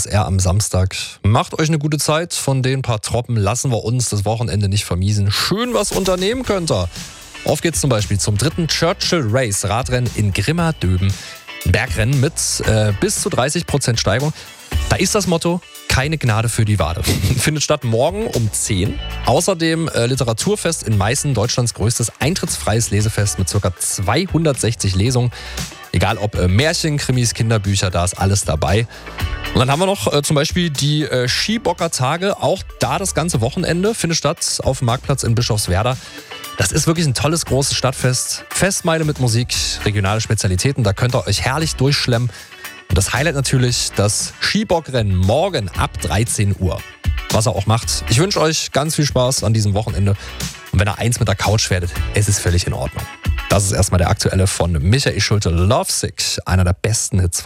er am Samstag. Macht euch eine gute Zeit. Von den paar Troppen lassen wir uns das Wochenende nicht vermiesen. Schön was unternehmen könnt ihr. Auf geht's zum Beispiel zum 3. Churchill Race Radrennen in Grimma-Döben. Ein Bergrennen mit bis zu 30% Steigerung. Da ist das Motto: keine Gnade für die Wade. Findet statt morgen um 10. Außerdem Literaturfest in Meißen, Deutschlands größtes eintrittsfreies Lesefest mit ca. 260 Lesungen. Egal ob Märchen, Krimis, Kinderbücher, da ist alles dabei. Und dann haben wir noch zum Beispiel die Skibocker Tage. Auch da das ganze Wochenende findet statt auf dem Marktplatz in Bischofswerda. Das ist wirklich ein tolles, großes Stadtfest. Festmeile mit Musik, regionale Spezialitäten. Da könnt ihr euch herrlich durchschlemmen. Und das Highlight natürlich das Skibockrennen morgen ab 13 Uhr. Was er auch macht. Ich wünsche euch ganz viel Spaß an diesem Wochenende. Und wenn ihr eins mit der Couch werdet, es ist völlig in Ordnung. Das ist erstmal der aktuelle von Michael Schulte, Lovesick, einer der besten Hits von